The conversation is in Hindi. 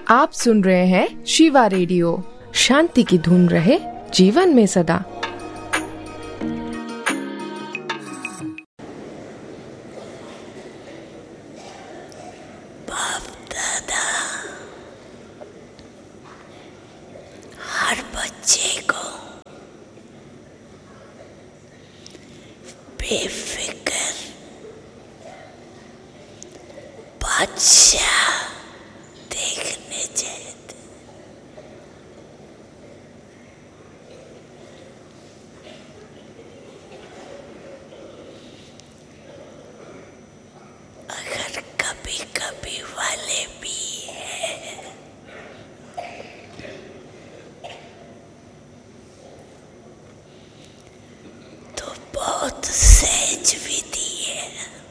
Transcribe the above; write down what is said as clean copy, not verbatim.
आप सुन रहे हैं शिवा रेडियो। शांति की धुन रहे जीवन में सदा। बाप दादा हर बच्चे को बेफिक्र बादशाह देखने चाहिए। अगर कभी कभी वाले भी है